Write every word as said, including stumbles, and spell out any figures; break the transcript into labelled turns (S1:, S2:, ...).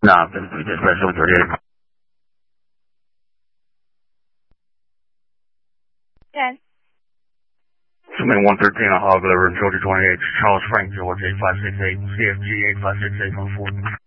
S1: Nah, especially thirty-eight.
S2: ten.
S1: Submit one thirteen on Hog Liver, Georgia twenty-eight, Charles Frank, Georgia eight five six eight, C F G eight five six eight one four.